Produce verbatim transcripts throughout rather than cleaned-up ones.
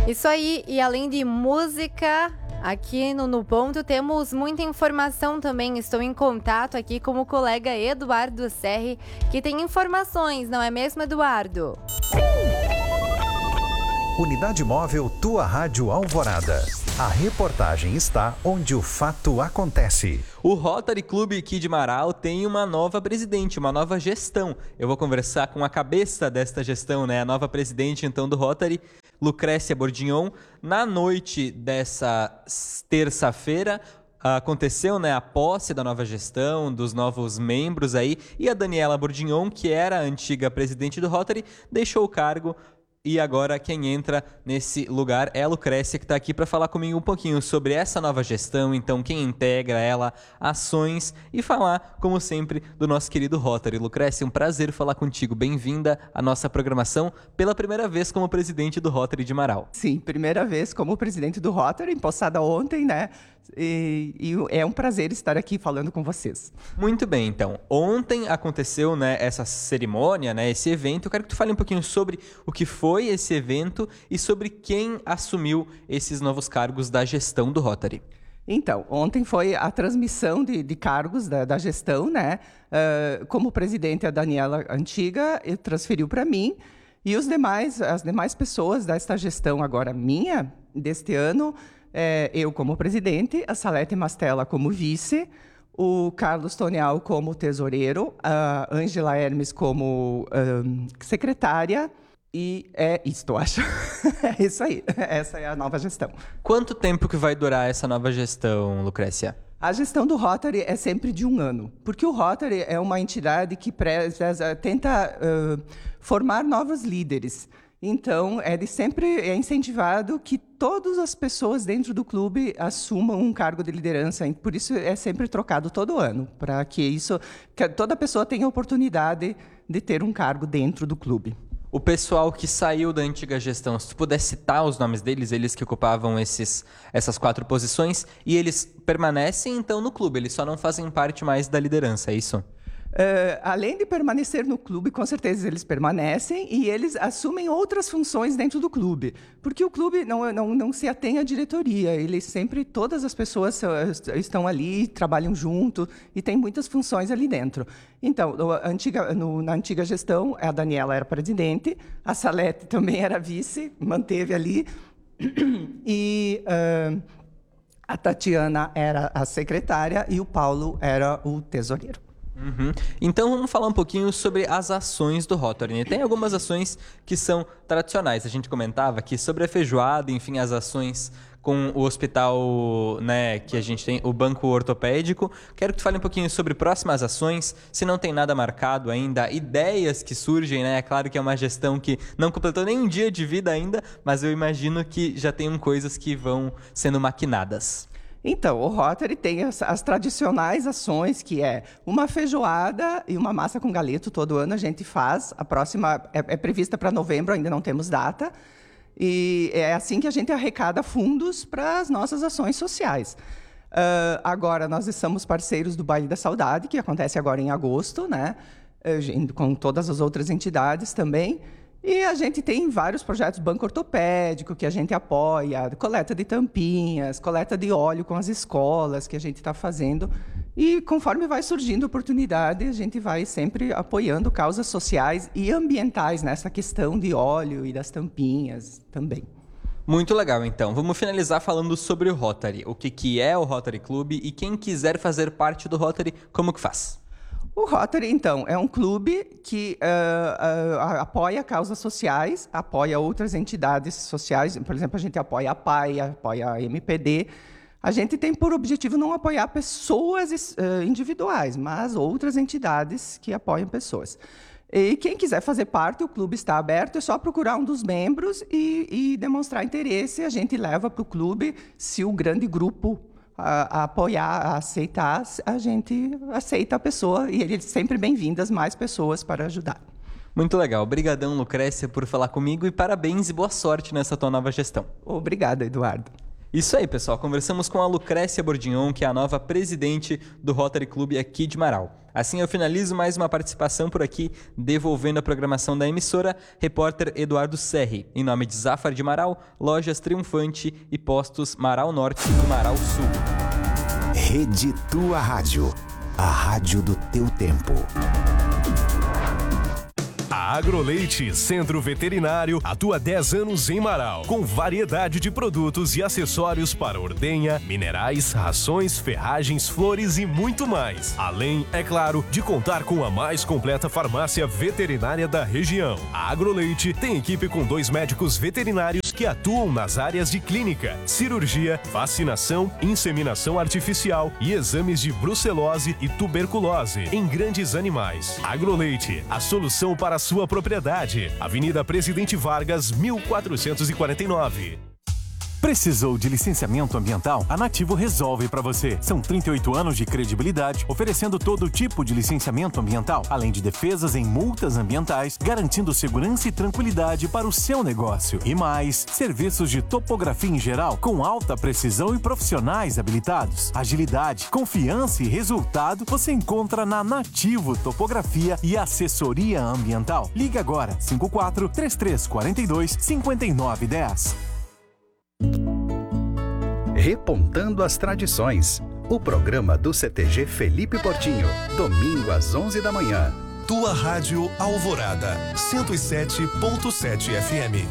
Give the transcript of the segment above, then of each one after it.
Isso aí, e além de música, aqui no No Ponto temos muita informação também. Estou em contato aqui com o colega Eduardo Serri, que tem informações, não é mesmo, Eduardo? Unidade Móvel Tua Rádio Alvorada. A reportagem está onde o fato acontece. O Rotary Clube aqui de Marau tem uma nova presidente, uma nova gestão. Eu vou conversar com a cabeça desta gestão, né? A nova presidente, então, do Rotary, Lucrécia Bordignon. Na noite dessa terça-feira, aconteceu, né, a posse da nova gestão, dos novos membros aí, e a Daniela Bordignon, que era a antiga presidente do Rotary, deixou o cargo. E agora quem entra nesse lugar é a Lucrécia, que está aqui para falar comigo um pouquinho sobre essa nova gestão, então quem integra ela, ações e falar, como sempre, do nosso querido Rotary. Lucrécia, um prazer falar contigo. Bem-vinda à nossa programação pela primeira vez como presidente do Rotary de Marau. Sim, primeira vez como presidente do Rotary, empossada ontem, né? E, e é um prazer estar aqui falando com vocês. Muito bem, então. Ontem aconteceu, né, essa cerimônia, né, esse evento. Eu quero que tu fale um pouquinho sobre o que foi esse evento e sobre quem assumiu esses novos cargos da gestão do Rotary. Então, ontem foi a transmissão de, de cargos da, da gestão, né? Uh, como presidente, a Daniela Antiga transferiu para mim. E os demais, as demais pessoas desta gestão agora minha, deste ano, é, eu como presidente, a Salete Mastella como vice, o Carlos Tonial como tesoureiro, a Ângela Hermes como um, secretária, e é isto, acho. É isso aí, essa é a nova gestão. Quanto tempo que vai durar essa nova gestão, Lucrécia? A gestão do Rotary é sempre de um ano, porque o Rotary é uma entidade que preza, tenta uh, formar novos líderes. Então, ele sempre é incentivado que todas as pessoas dentro do clube assumam um cargo de liderança. Por isso, é sempre trocado todo ano, para que isso, que toda pessoa tenha a oportunidade de ter um cargo dentro do clube. O pessoal que saiu da antiga gestão, se tu puder citar os nomes deles, eles que ocupavam esses, essas quatro posições, e eles permanecem, então, no clube, eles só não fazem parte mais da liderança, é isso? Uh, além de permanecer no clube, com certeza eles permanecem e eles assumem outras funções dentro do clube, porque o clube não, não, não se atém à diretoria, eles sempre, todas as pessoas estão ali, trabalham junto e tem muitas funções ali dentro. Então, a antiga, no, na antiga gestão, a Daniela era presidente, a Salete também era vice, manteve ali, e uh, a Tatiana era a secretária e o Paulo era o tesoureiro. Uhum. Então vamos falar um pouquinho sobre as ações do Rotary, né? Tem algumas ações que são tradicionais. A gente comentava aqui sobre a feijoada, enfim, as ações com o hospital, né, que a gente tem, o banco ortopédico. Quero que tu fale um pouquinho sobre próximas ações, se não tem nada marcado ainda, ideias que surgem, né? É claro que é uma gestão que não completou nem um dia de vida ainda, mas eu imagino que já tem coisas que vão sendo maquinadas. Então, o Rotary tem as, as tradicionais ações, que é uma feijoada e uma massa com galeto. Todo ano a gente faz. A próxima é, é prevista para novembro, ainda não temos data. E é assim que a gente arrecada fundos para as nossas ações sociais. Uh, agora, nós somos parceiros do Baile da Saudade, que acontece agora em agosto, né? Uh, com todas as outras entidades também. E a gente tem vários projetos, banco ortopédico, que a gente apoia, coleta de tampinhas, coleta de óleo com as escolas que a gente está fazendo. E conforme vai surgindo oportunidade, a gente vai sempre apoiando causas sociais e ambientais nessa questão de óleo e das tampinhas também. Muito legal, então. Vamos finalizar falando sobre o Rotary. O que, que é o Rotary Clube e quem quiser fazer parte do Rotary, como que faz? O Rotary, então, é um clube que uh, uh, apoia causas sociais, apoia outras entidades sociais. Por exemplo, a gente apoia a P A I, apoia a M P D. A gente tem por objetivo não apoiar pessoas uh, individuais, mas outras entidades que apoiam pessoas. E quem quiser fazer parte, o clube está aberto, é só procurar um dos membros e, e demonstrar interesse. A gente leva para o clube, se o grande grupo A, a apoiar, a aceitar, a gente aceita a pessoa e eles sempre bem-vindas, mais pessoas para ajudar. Muito legal. Obrigadão, Lucrécia, por falar comigo e parabéns e boa sorte nessa tua nova gestão. Obrigada, Eduardo. Isso aí, pessoal. Conversamos com a Lucrécia Bordignon, que é a nova presidente do Rotary Clube aqui de Marau. Assim eu finalizo mais uma participação por aqui, devolvendo a programação da emissora, repórter Eduardo Serri, em nome de Zafar de Marau, Lojas Triunfante e Postos Marau Norte e Marau Sul. Rede Tua Rádio, a rádio do teu tempo. A Agroleite Centro Veterinário atua há dez anos em Marau, com variedade de produtos e acessórios para ordenha, minerais, rações, ferragens, flores e muito mais. Além, é claro, de contar com a mais completa farmácia veterinária da região. A Agroleite tem equipe com dois médicos veterinários que atuam nas áreas de clínica, cirurgia, vacinação, inseminação artificial e exames de brucelose e tuberculose em grandes animais. Agroleite, a solução para a sua propriedade. Avenida Presidente Vargas, mil quatrocentos e quarenta e nove. Precisou de licenciamento ambiental? A Nativo resolve para você. São trinta e oito anos de credibilidade, oferecendo todo tipo de licenciamento ambiental, além de defesas em multas ambientais, garantindo segurança e tranquilidade para o seu negócio. E mais, serviços de topografia em geral, com alta precisão e profissionais habilitados. Agilidade, confiança e resultado você encontra na Nativo Topografia e Assessoria Ambiental. Ligue agora, cinco quatro, três três quatro dois, cinco nove um zero. Repontando as Tradições, o programa do C T G Felipe Portinho, domingo às onze da manhã. Tua Rádio Alvorada, cento e sete ponto sete F M.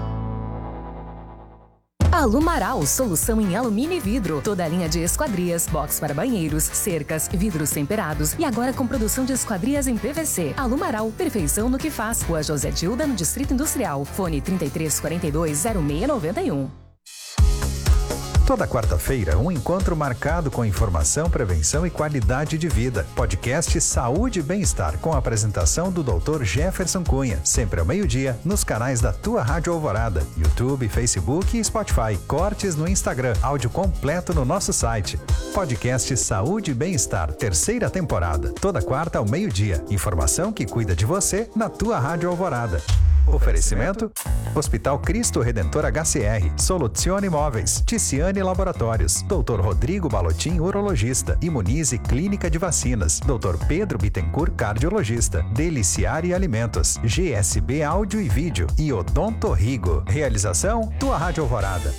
Alumaral, solução em alumínio e vidro. Toda a linha de esquadrias, box para banheiros, cercas, vidros temperados e agora com produção de esquadrias em P V C. Alumaral, perfeição no que faz. Rua José Dilda, no Distrito Industrial. Fone trinta e três quarenta e dois, zero seis noventa e um. Toda quarta-feira, um encontro marcado com informação, prevenção e qualidade de vida. Podcast Saúde e Bem-Estar, com a apresentação do doutor Jefferson Cunha. Sempre ao meio-dia, nos canais da Tua Rádio Alvorada, YouTube, Facebook e Spotify. Cortes no Instagram, áudio completo no nosso site. Podcast Saúde e Bem-Estar, terceira temporada. Toda quarta ao meio-dia. Informação que cuida de você na Tua Rádio Alvorada. Oferecimento: Hospital Cristo Redentor H C R, Soluzione Imóveis, Ticiane Laboratórios, doutor Rodrigo Balotin, urologista, Imunize Clínica de Vacinas, doutor Pedro Bittencourt, cardiologista, Deliciare Alimentos, G S B Áudio e Vídeo e Odonto Rigo. Realização: Tua Rádio Alvorada.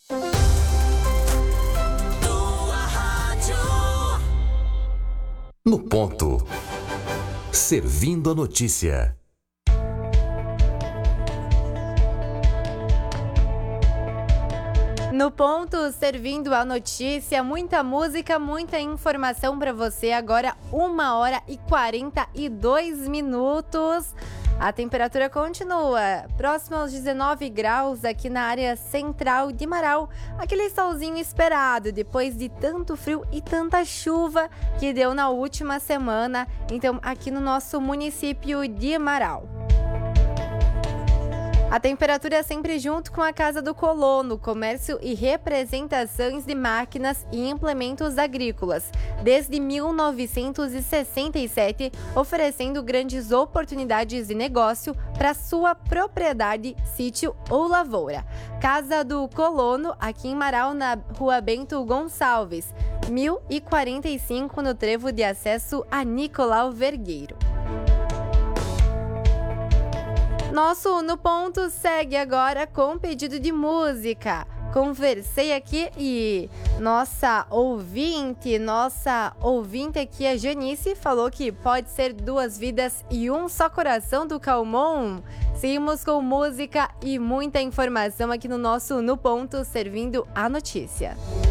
Tua Rádio. No ponto. Servindo a notícia. No ponto, servindo a notícia, muita música, muita informação para você. Agora, uma hora e quarenta e dois minutos. A temperatura continua próxima aos dezenove graus aqui na área central de Marau. Aquele solzinho esperado depois de tanto frio e tanta chuva que deu na última semana. Então, aqui no nosso município de Marau. A temperatura é sempre junto com a Casa do Colono, comércio e representações de máquinas e implementos agrícolas, desde mil novecentos e sessenta e sete, oferecendo grandes oportunidades de negócio para sua propriedade, sítio ou lavoura. Casa do Colono, aqui em Marau, na Rua Bento Gonçalves, mil e quarenta e cinco, no trevo de acesso a Nicolau Vergueiro. Nosso No Ponto segue agora com pedido de música. Conversei aqui e nossa ouvinte, nossa ouvinte aqui, a Janice, falou que pode ser Duas Vidas e Um Só Coração, do Calmon. Seguimos com música e muita informação aqui no nosso No Ponto, servindo a notícia.